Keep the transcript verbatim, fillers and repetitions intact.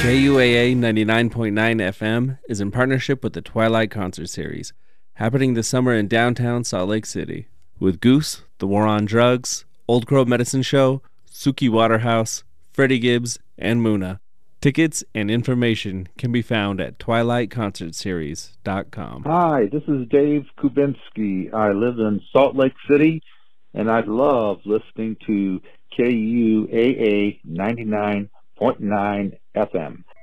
K U A A ninety-nine point nine F M is in partnership with the Twilight Concert Series, happening this summer in downtown Salt Lake City, with Goose, The War on Drugs, Old Crow Medicine Show, Suki Waterhouse, Freddie Gibbs, and Muna. Tickets and information can be found at twilight concert series dot com. Hi, this is Dave Kubinski. I live in Salt Lake City, and I love listening to K U A A ninety-nine point nine F M.